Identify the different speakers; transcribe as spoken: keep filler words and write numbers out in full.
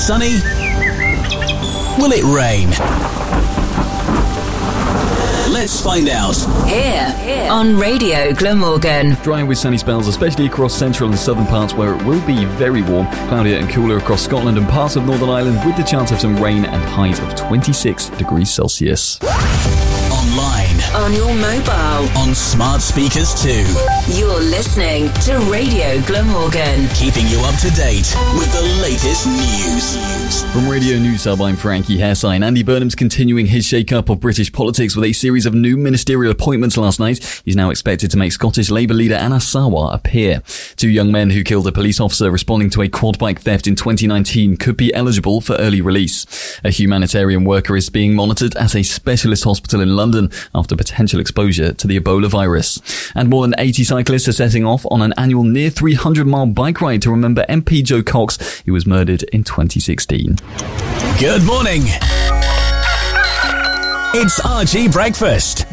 Speaker 1: sunny? Will it rain? Let's find out.
Speaker 2: Here, here on Radio Glamorgan.
Speaker 3: Dry with sunny spells, especially across central and southern parts where it will be very warm. Cloudier and cooler across Scotland and parts of Northern Ireland with the chance of some rain and highs of twenty-six degrees Celsius.
Speaker 1: Online.
Speaker 2: On your mobile.
Speaker 1: On smart speakers too.
Speaker 2: You're listening to Radio Glamorgan.
Speaker 1: Keeping you up to date with the latest news.
Speaker 3: From Radio News Hub, I'm Frankie Hairsign. Andy Burnham's continuing his shake-up of British politics with a series of new ministerial appointments last night. He's now expected to make Scottish Labour leader Anas Sarwar appear. Two young men who killed a police officer responding to a quad bike theft in twenty nineteen could be eligible for early release. A humanitarian worker is being monitored at a specialist hospital in London after potential exposure to the Ebola virus. And more than eighty cyclists are setting off on an annual near three hundred mile bike ride to remember M P Jo Cox, who was murdered in twenty sixteen.
Speaker 1: Good morning. It's R G Breakfast